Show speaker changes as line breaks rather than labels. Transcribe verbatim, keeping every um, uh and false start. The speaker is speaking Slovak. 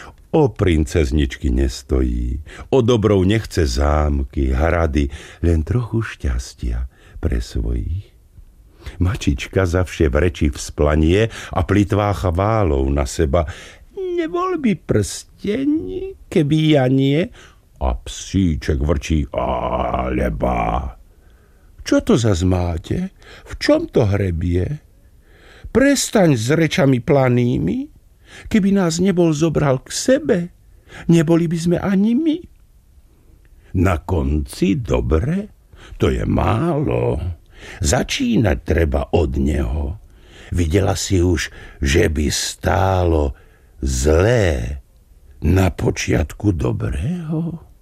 O princezničky nestojí, o dobrou nechce zámky, hrady, len trochu šťastia pre svojich. Mačička zavše vrečí vzplanie a plitvá chválou na seba. Nebol by prsteň, keby ja nie? A psíček vrčí, alebo. Čo to zas máte? V čom to hrebie? Prestaň s rečami planými. Keby nás nebol zobral k sebe, neboli by sme ani my. Na konci dobre? To je málo. Začínať treba od neho. Videla si už, že by stálo zlé na počiatku dobrého?